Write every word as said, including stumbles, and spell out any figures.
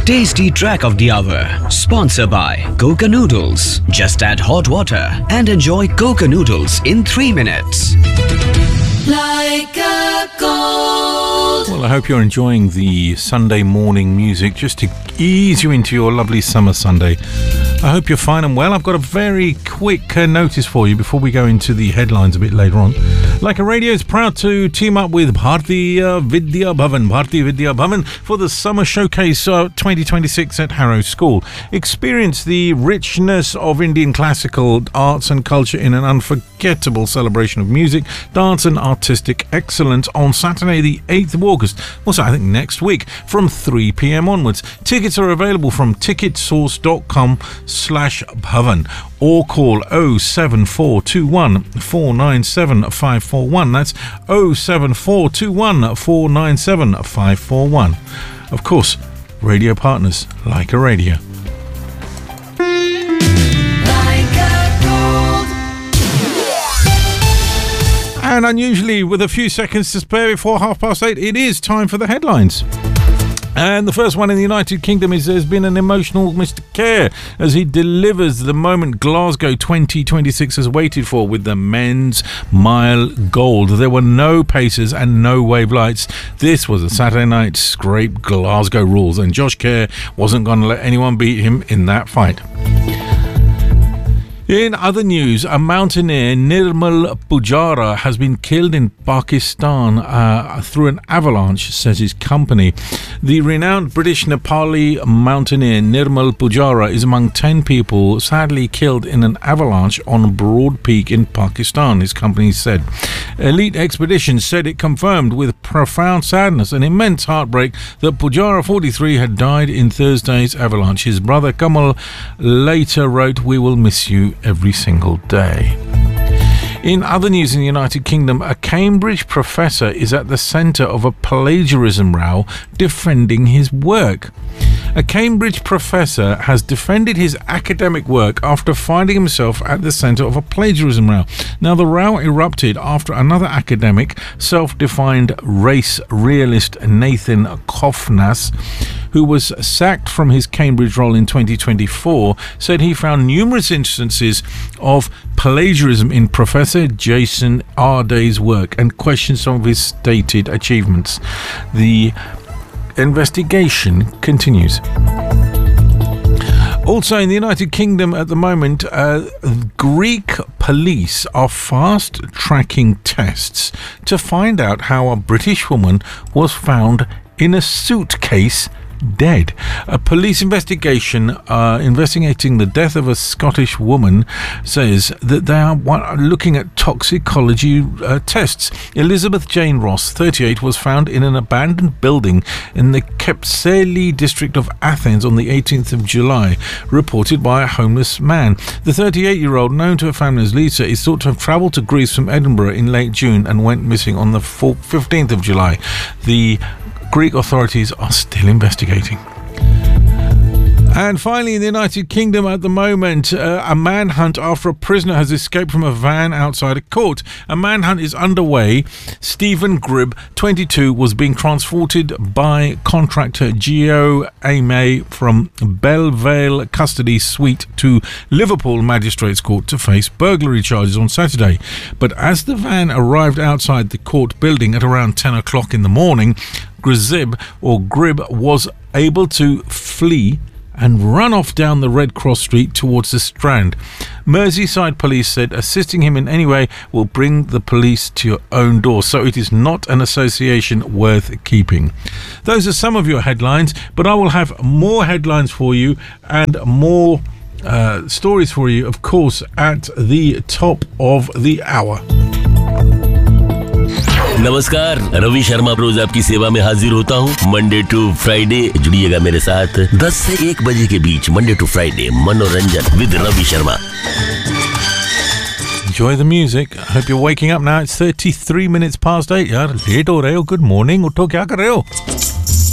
Tasty track of the hour. Sponsored by Coca Noodles. Just add hot water and enjoy Coca Noodles in three minutes. Like a gold. Well, I hope you're enjoying the Sunday morning music just to ease you into your lovely summer Sunday. I hope you're fine and well. I've got a very quick uh, notice for you before we go into the headlines a bit later on. Like a Radio is proud to team up with Bharatiya Vidya Bhavan, Bharatiya Vidya Bhavan for the Summer Showcase uh, twenty twenty-six at Harrow School. Experience the richness of Indian classical arts and culture in an unforgettable celebration of music, dance and artistic excellence on Saturday the eighth of August. Also, I think next week from three p.m. onwards. Tickets are available from ticketsource.com slash Bhavan or call oh seven four two one four nine seven five four one. That's oh seven four two one four nine seven five four one. Of course, radio partners like a radio. And unusually, with a few seconds to spare before half past eight, it is time for the headlines. And the first one in the United Kingdom is there's been an emotional Mister Kerr as he delivers the moment Glasgow twenty twenty-six has waited for with the men's mile gold. There were no pacers and no wave lights. This was a Saturday night scrape Glasgow rules, and Josh Kerr wasn't going to let anyone beat him in that fight. In other news, a mountaineer, Nirmal Pujara, has been killed in Pakistan uh, through an avalanche, says his company. The renowned British Nepali mountaineer Nirmal Pujara is among ten people sadly killed in an avalanche on Broad Peak in Pakistan, his company said. Elite Expeditions said it confirmed with profound sadness and immense heartbreak that Pujara, forty-three, had died in Thursday's avalanche. His brother Kamal later wrote, "We will miss you every single day." In other news in the United Kingdom, a Cambridge professor is at the centre of a plagiarism row defending his work. A Cambridge professor has defended his academic work after finding himself at the centre of a plagiarism row. Now, the row erupted after another academic, self-defined race realist Nathan Kofnas, who was sacked from his Cambridge role in twenty twenty-four, said he found numerous instances of plagiarism in Professor Jason Arday's work and questioned some of his stated achievements. The investigation continues. Also in the United Kingdom at the moment, uh, Greek police are fast-tracking tests to find out how a British woman was found in a suitcase dead. A police investigation uh, investigating the death of a Scottish woman says that they are looking at toxicology uh, tests. Elizabeth Jane Ross, thirty-eight, was found in an abandoned building in the Kepseli district of Athens on the eighteenth of July, reported by a homeless man. The thirty-eight-year-old, known to her family as Lisa, is thought to have travelled to Greece from Edinburgh in late June and went missing on the fifteenth of July. The Greek authorities are still investigating. And finally, in the United Kingdom at the moment, uh, a manhunt after a prisoner has escaped from a van outside a court. A manhunt is underway. Stephen Gribb, twenty-two, was being transported by contractor Geo Ame from Belvale Custody Suite to Liverpool Magistrates Court to face burglary charges on Saturday. But as the van arrived outside the court building at around ten o'clock in the morning, Gribb or Gribb was able to flee and run off down the Red Cross Street towards the Strand. Merseyside police said assisting him in any way will bring the police to your own door, so it is not an association worth keeping. Those are some of your headlines, but I will have more headlines for you and more uh, stories for you, of course, at the top of the hour. नमस्कार, रवि शर्मा रोज आपकी सेवा में हाजिर होता हूँ। Monday to Friday जुड़िएगा मेरे साथ दस से एक बजे के बीच। मंडे टू फ्राइडे मनोरंजन with Ravi Sharma. Enjoy the music. I hope you're waking up now. It's thirty-three minutes past eight. यार लेट हो रहे हो. Good morning. उठो, क्या कर रहे हो?